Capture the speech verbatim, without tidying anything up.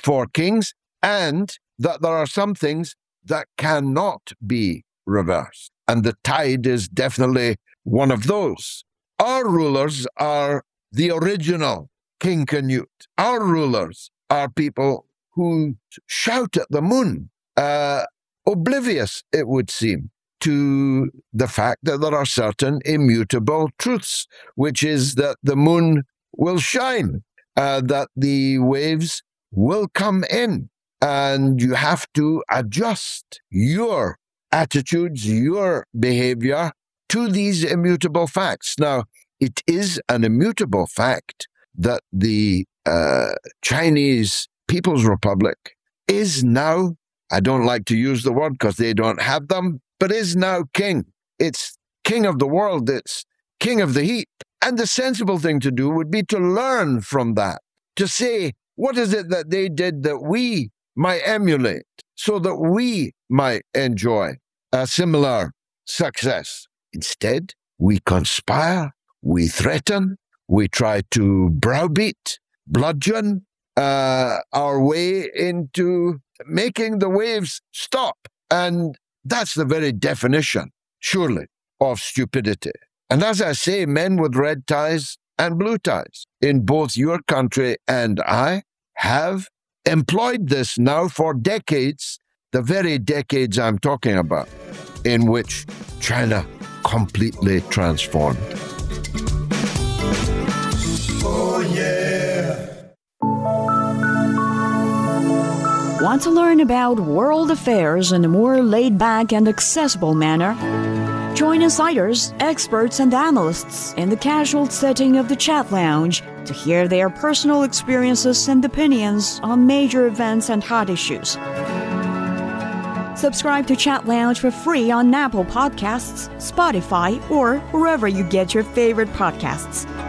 for kings, and that there are some things that cannot be reversed. And the tide is definitely one of those. Our rulers are the original King Canute. Our rulers are people who shout at the moon, uh, oblivious, it would seem, to the fact that there are certain immutable truths, which is that the moon will shine, uh, that the waves will come in, and you have to adjust your attitudes, your behavior to these immutable facts. Now, it is an immutable fact that the uh, Chinese People's Republic is now, I don't like to use the word because they don't have them, but is now king. It's king of the world. It's king of the heat. And the sensible thing to do would be to learn from that, to say, what is it that they did that we might emulate so that we might enjoy a similar success? Instead, we conspire, we threaten, we try to browbeat, bludgeon uh, our way into making the waves stop. And that's the very definition, surely, of stupidity. And as I say, men with red ties and blue ties in both your country and I have employed this now for decades, the very decades I'm talking about, in which China completely transformed. Oh, yeah. Want to learn about world affairs in a more laid-back and accessible manner? Join insiders, experts, and analysts in the casual setting of the Chat Lounge to hear their personal experiences and opinions on major events and hot issues. Subscribe to Chat Lounge for free on Apple Podcasts, Spotify, or wherever you get your favorite podcasts.